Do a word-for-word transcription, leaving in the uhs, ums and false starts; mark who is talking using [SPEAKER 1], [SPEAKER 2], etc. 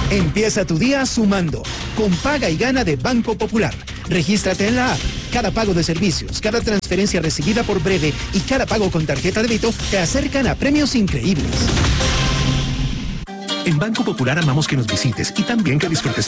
[SPEAKER 1] Empieza tu día sumando con Paga y Gana de Banco Popular. Regístrate en la app. Cada pago de servicios, cada transferencia recibida por Breve y cada pago con tarjeta de débito te acercan a premios increíbles.
[SPEAKER 2] En Banco Popular amamos que nos visites y también que disfrutes